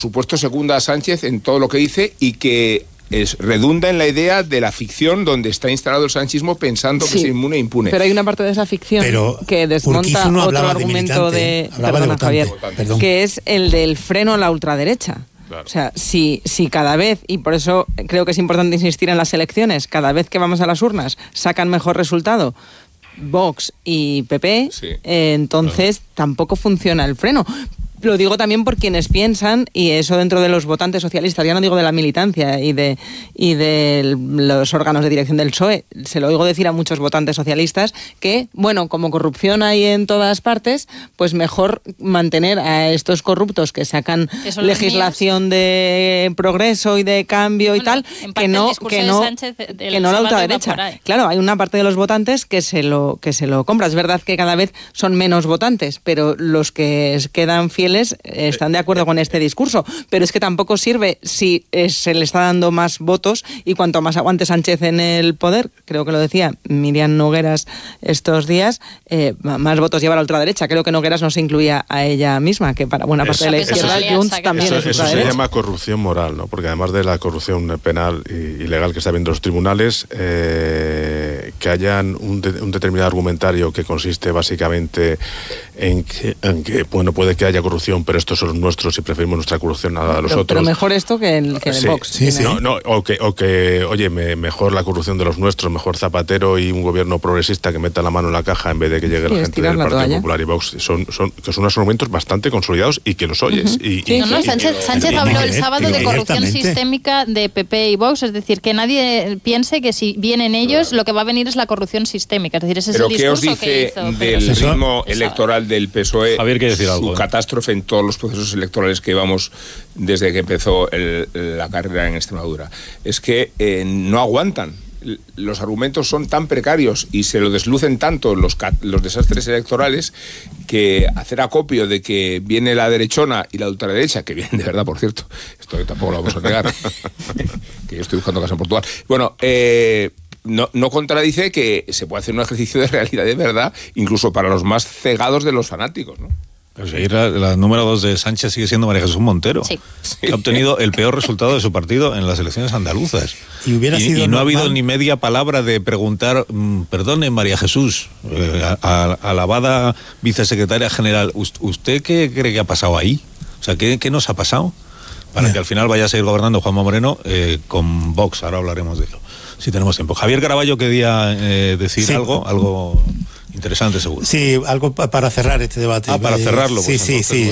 supuesto secunda a Sánchez en todo lo que dice y que redunda en la idea de la ficción donde está instalado el sanchismo pensando que es inmune e impune. Pero hay una parte de esa ficción que desmonta otro argumento perdona, Javier, que es el del freno a la ultraderecha. Claro. O sea, si cada vez, y por eso creo que es importante insistir en las elecciones, cada vez que vamos a las urnas sacan mejor resultado Vox y PP, entonces tampoco funciona el freno. Lo digo también por quienes piensan, y eso dentro de los votantes socialistas, ya no digo de la militancia y de los órganos de dirección del PSOE, se lo oigo decir a muchos votantes socialistas que, bueno, como corrupción hay en todas partes, pues mejor mantener a estos corruptos que sacan legislación de progreso y de cambio y tal, que no la ultraderecha. Claro, hay una parte de los votantes que se lo compra. Es verdad que cada vez son menos votantes, pero los que quedan fieles están de acuerdo con este discurso, pero es que tampoco sirve si se le está dando más votos y cuanto más aguante Sánchez en el poder, creo que lo decía Miriam Nogueras estos días, más votos lleva la ultraderecha. Creo que Nogueras no se incluía a ella misma, que para buena parte de la izquierda Junts también es ultraderecha. Eso se llama corrupción moral, ¿no? Porque además de la corrupción penal y legal que está viendo los tribunales, que hayan un determinado argumentario que consiste básicamente en que bueno, puede que haya corrupción, pero estos son los nuestros y preferimos nuestra corrupción a la de los otros. Pero mejor esto que el Vox. Sí. Oye, mejor la corrupción de los nuestros, mejor Zapatero y un gobierno progresista que meta la mano en la caja en vez de que llegue la gente del Partido Popular y Vox. Son unos argumentos bastante consolidados y que los oyes. Sánchez habló el sábado de corrupción sistémica de PP y Vox, es decir, que nadie piense que si vienen ellos, lo que va a venir es la corrupción sistémica. Es decir, ese es el discurso que hizo. ¿Pero qué os dice del ritmo electoral del PSOE? Javier quiere decir algo. Su catástrofe en todos los procesos electorales que llevamos desde que empezó la carrera en Extremadura. Es que no aguantan. Los argumentos son tan precarios y se lo deslucen tanto los desastres electorales que hacer acopio de que viene la derechona y la ultraderecha, que vienen de verdad, por cierto, esto tampoco lo vamos a negar, que yo estoy buscando casa en Portugal. Bueno, no contradice que se puede hacer un ejercicio de realidad de verdad, incluso para los más cegados de los fanáticos, ¿no? Pues ahí la número 2 de Sánchez sigue siendo María Jesús Montero, que ha obtenido el peor resultado de su partido en las elecciones andaluzas. Y no ha habido ni media palabra de preguntar, perdone María Jesús, alabada vicesecretaria general, ¿usted qué cree que ha pasado ahí? O sea, ¿qué nos ha pasado? Para que al final vaya a seguir gobernando Juanma Moreno con Vox. Ahora hablaremos de ello, si tenemos tiempo. Javier Caraballo quería decir algo interesante, seguro. Sí, algo para cerrar este debate. Para cerrarlo. Sí.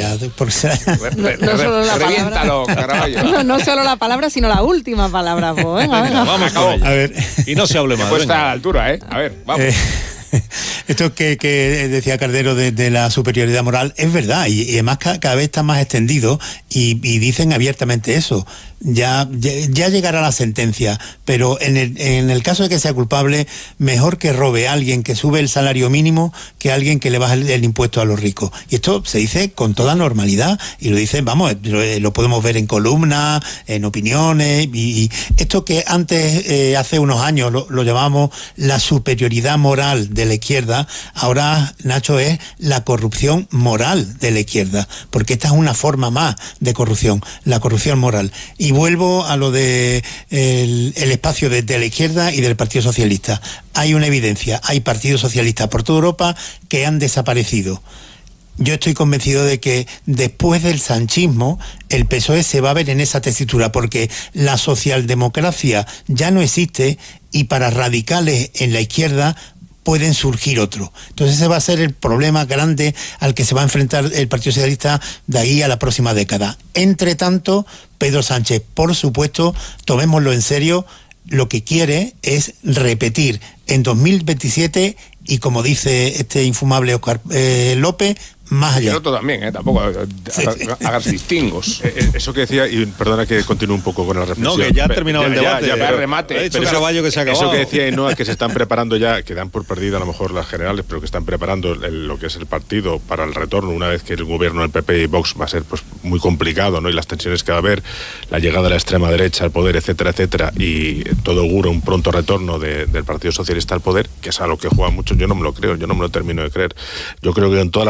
No solo la reviéntalo, Caraballo. No solo la palabra, sino la última palabra. Venga. Vamos con ella. A ver. Y no se hable más. Pues está a la altura, ¿eh? A ver, vamos. Esto que decía Cardero de la superioridad moral es verdad, y además cada vez está más extendido y dicen abiertamente eso. Ya llegará la sentencia, pero en el caso de que sea culpable, mejor que robe a alguien que sube el salario mínimo que a alguien que le baja el impuesto a los ricos. Y esto se dice con toda normalidad, y lo dicen, vamos, lo podemos ver en columnas, en opiniones, y esto que antes, hace unos años, lo llamábamos la superioridad moral de la izquierda, ahora, Nacho, es la corrupción moral de la izquierda, porque esta es una forma más de corrupción, la corrupción moral. Y vuelvo a lo de el espacio de la izquierda y del Partido Socialista. Hay una evidencia, hay partidos socialistas por toda Europa que han desaparecido. Yo estoy convencido de que después del sanchismo el PSOE se va a ver en esa tesitura, porque la socialdemocracia ya no existe y para radicales en la izquierda pueden surgir otros. Entonces ese va a ser el problema grande al que se va a enfrentar el Partido Socialista de ahí a la próxima década. Entre tanto, Pedro Sánchez, por supuesto, tomémoslo en serio, lo que quiere es repetir en 2027 y, como dice este infumable Óscar López, más allá. Y el otro también, tampoco hagas distingos. Eso que decía, y perdona que continúe un poco con la reflexión. No, que ya ha terminado el debate. Ya remate. Pero Caraballo que se ha acabado. Eso que decía Ainhoa, que se están preparando ya, que dan por perdida a lo mejor las generales, pero que están preparando lo que es el partido para el retorno, una vez que el gobierno del PP y Vox va a ser pues muy complicado, ¿no? Y las tensiones que va a haber, la llegada de la extrema derecha al poder, etcétera, etcétera, y todo augura un pronto retorno del Partido Socialista al poder, que es a lo que juegan muchos. Yo no me lo creo, yo no me lo termino de creer. Yo creo que en todas las causas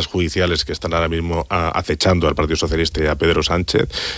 judiciales que están ahora mismo acechando al Partido Socialista y a Pedro Sánchez.